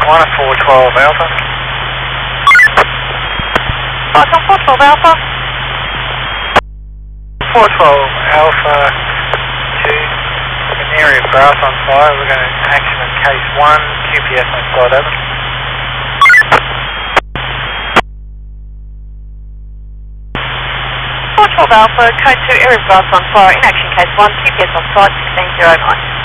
1 at 412 Alpha. Flight on 412 Alpha. 412 Alpha to an area of grass on fire. We're going to action in case 1, QPS on side over. Alpha, code 2, area of grass on fire, in action case 1, QPS on site 1609.